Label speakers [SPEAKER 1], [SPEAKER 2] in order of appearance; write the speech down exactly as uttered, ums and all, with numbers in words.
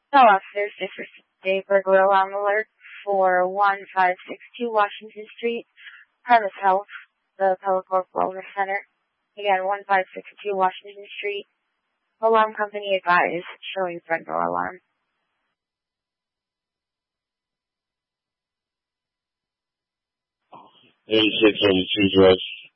[SPEAKER 1] No, officers, this is Dave burglar alarm alert for one five six two Washington Street, Premise Health, the Pellicorp Wellness Center. Again, one five six two Washington Street. Alarm company advised, showing front door alarm.
[SPEAKER 2] eighty-six eighty-two, George.